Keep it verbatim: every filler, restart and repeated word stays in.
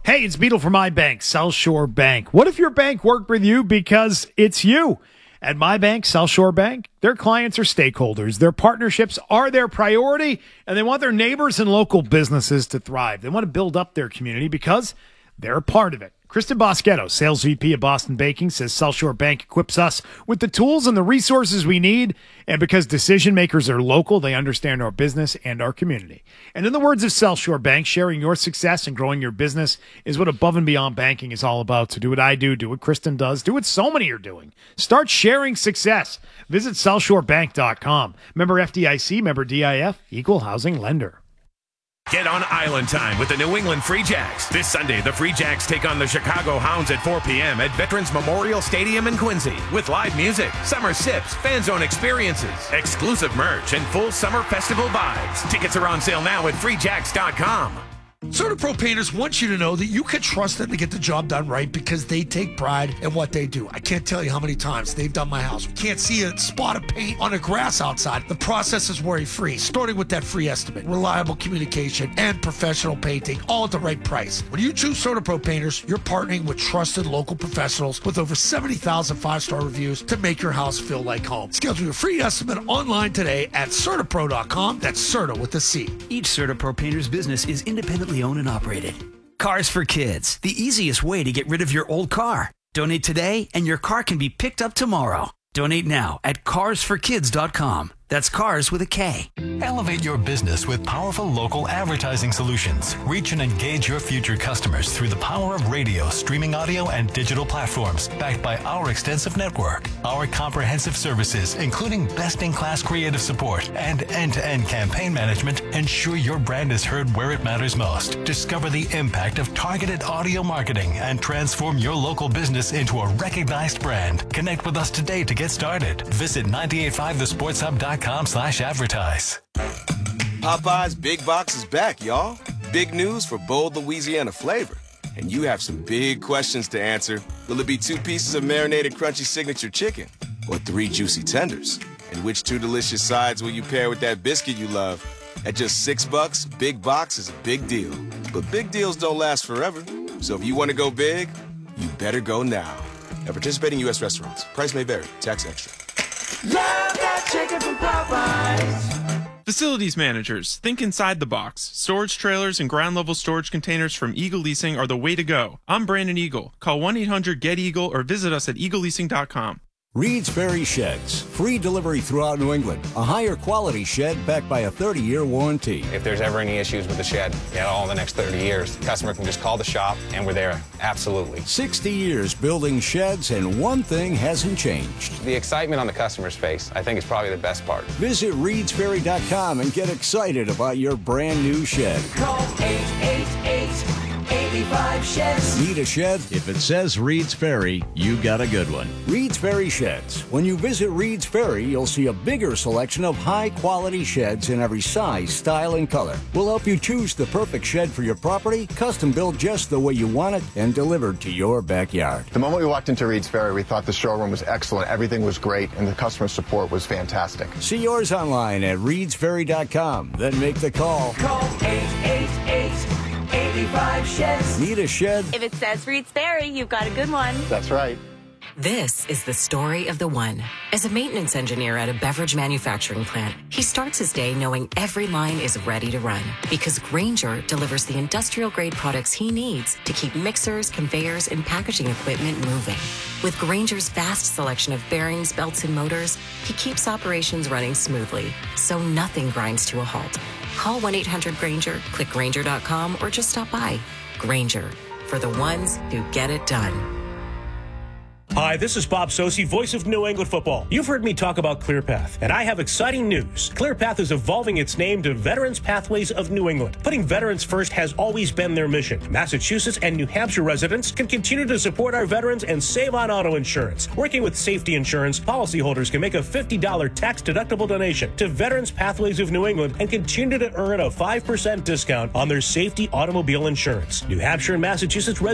Hey, it's Beetle from my bank, South Shore Bank. What if your bank worked with you because it's you? At my bank, South Shore Bank, their clients are stakeholders. Their partnerships are their priority, and they want their neighbors and local businesses to thrive. They want to build up their community because they're a part of it. Kristen Boschetto, Sales V P of Boston Banking, says South Shore Bank equips us with the tools and the resources we need. And because decision makers are local, they understand our business and our community. And in the words of South Shore Bank, sharing your success and growing your business is what Above and Beyond Banking is all about. So do what I do, do what Kristen does, do what so many are doing. Start sharing success. Visit south shore bank dot com. Member F D I C, member D I F, equal housing lender. Get on Island time with the New England Free Jacks. This Sunday, the Free Jacks take on the Chicago Hounds at four p.m. at Veterans Memorial Stadium in Quincy. With live music, summer sips, fan zone experiences, exclusive merch, and full summer festival vibes. Tickets are on sale now at free jacks dot com. CertaPro Painters wants you to know that you can trust them to get the job done right because they take pride in what they do. I can't tell you how many times they've done my house. We can't see a spot of paint on the grass outside. The process is worry-free, starting with that free estimate, reliable communication, and professional painting, all at the right price. When you choose CertaPro Painters, you're partnering with trusted local professionals with over seventy thousand five-star reviews to make your house feel like home. Schedule your free estimate online today at Certapro dot com. That's Certa with a C. Each CertaPro Painters business is independently owned and operated. Cars for Kids, the easiest way to get rid of your old car. Donate today and your car can be picked up tomorrow. Donate now at cars for kids dot com. That's cars with a K. Elevate your business with powerful local advertising solutions. Reach and engage your future customers through the power of radio, streaming audio, and digital platforms, backed by our extensive network. Our comprehensive services, including best-in-class creative support and end-to-end campaign management, ensure your brand is heard where it matters most. Discover the impact of targeted audio marketing and transform your local business into a recognized brand. Connect with us today to get started. Visit nine eight five the sports hub dot com slash advertise. Popeye's Big Box is back, y'all. Big news for bold Louisiana flavor. And you have some big questions to answer. Will it be two pieces of marinated crunchy signature chicken? Or three juicy tenders? And which two delicious sides will you pair with that biscuit you love? At just six bucks, Big Box is a big deal. But big deals don't last forever. So if you want to go big, you better go now. At participating U S restaurants, price may vary, tax extra. Love that chicken from Popeyes. Facilities managers, think inside the box. Storage trailers and ground level storage containers from Eagle Leasing are the way to go. I'm Brandon Eagle. Call one eight hundred get eagle or visit us at eagle leasing dot com. Reed's Ferry Sheds. Free delivery throughout New England. A higher quality shed backed by a thirty-year warranty. If there's ever any issues with the shed, you know, all the next thirty years, the customer can just call the shop and we're there. Absolutely. sixty years building sheds and one thing hasn't changed. The excitement on the customer's face, I think, is probably the best part. Visit reeds ferry dot com and get excited about your brand new shed. Call eight eight eight, eight five, sheds. Need a shed? If it says Reed's Ferry, you got a good one. Reed's Ferry Sheds. When you visit Reed's Ferry, you'll see a bigger selection of high-quality sheds in every size, style, and color. We'll help you choose the perfect shed for your property, custom built just the way you want it, and delivered to your backyard. The moment we walked into Reed's Ferry, we thought the showroom was excellent, everything was great, and the customer support was fantastic. See yours online at reeds ferry dot com. Then make the call. Call eight eight eight, eight five, sheds. Need a shed? If it says Reed's Ferry, you've got a good one. That's right. This is the story of the one. As a maintenance engineer at a beverage manufacturing plant, he starts his day knowing every line is ready to run because Grainger delivers the industrial-grade products he needs to keep mixers, conveyors, and packaging equipment moving. With Grainger's vast selection of bearings, belts, and motors, he keeps operations running smoothly, so nothing grinds to a halt. Call one eight hundred Grainger, click Grainger dot com, or just stop by. Grainger, for the ones who get it done. Hi, this is Bob Sosi, voice of New England football. You've heard me talk about ClearPath, and I have exciting news. ClearPath is evolving its name to Veterans Pathways of New England. Putting veterans first has always been their mission. Massachusetts and New Hampshire residents can continue to support our veterans and save on auto insurance. Working with Safety Insurance, policyholders can make a fifty dollars tax-deductible donation to Veterans Pathways of New England and continue to earn a five percent discount on their safety automobile insurance. New Hampshire and Massachusetts residents